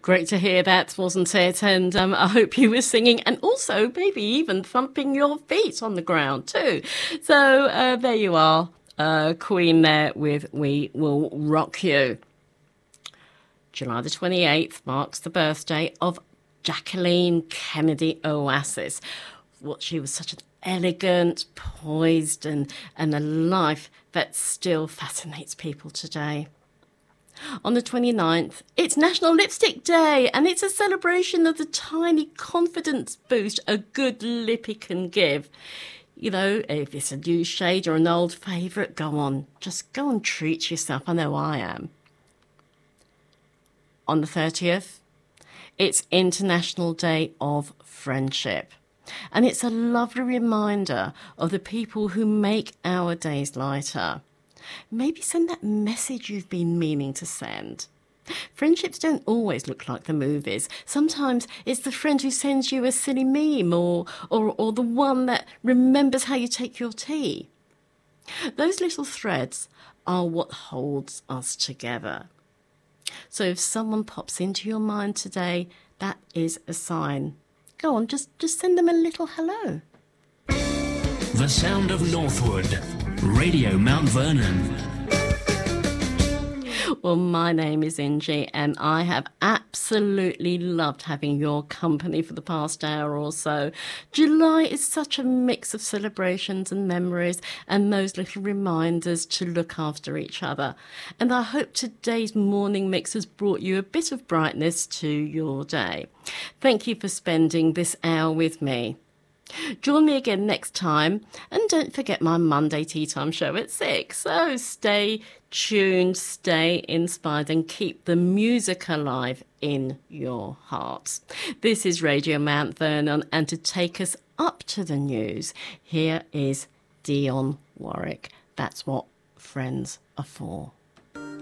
Great to hear that, wasn't it? And I hope you were singing and also maybe even thumping your feet on the ground too. So there you are, Queen there with We Will Rock You. July the 28th marks the birthday of Jacqueline Kennedy Onassis. What she was such an elegant, poised and a life that still fascinates people today. On the 29th, it's National Lipstick Day, and it's a celebration of the tiny confidence boost a good lippy can give. You know, if it's a new shade or an old favourite, just go and treat yourself. I know I am. On the 30th, it's International Day of Friendship. And it's a lovely reminder of the people who make our days lighter. Maybe send that message you've been meaning to send. Friendships don't always look like the movies. Sometimes it's the friend who sends you a silly meme or the one that remembers how you take your tea. Those little threads are what holds us together. So if someone pops into your mind today, that is a sign. Go on, just send them a little hello. The sound of Northwood. Radio Mount Vernon. Well, my name is Ingie, and I have absolutely loved having your company for the past hour or so. July is such a mix of celebrations and memories and those little reminders to look after each other. And I hope today's morning mix has brought you a bit of brightness to your day. Thank you for spending this hour with me. Join me again next time, and don't forget my Monday Tea Time show at 6. So stay tuned, stay inspired, and keep the music alive in your hearts. This is Radio Mount Vernon, and to take us up to the news, here is Dionne Warwick. That's what friends are for.